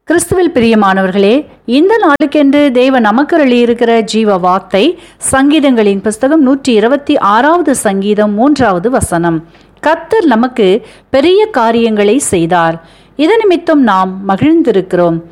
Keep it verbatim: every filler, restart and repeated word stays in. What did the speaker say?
கிறிஸ்துவில் பிரியமானவர்களே, இந்த நாளுக்கென்று தேவன் நமக்கு அருளியிருக்கிற ஜீவ வார்த்தை சங்கீதங்களின் புஸ்தகம் நூற்றி இருபத்தி ஆறாவது சங்கீதம் மூன்றாவது வசனம். கர்த்தர் நமக்கு பெரிய காரியங்களை செய்தார், இதன் நிமித்தம் நாம் மகிழ்ந்திருக்கிறோம்.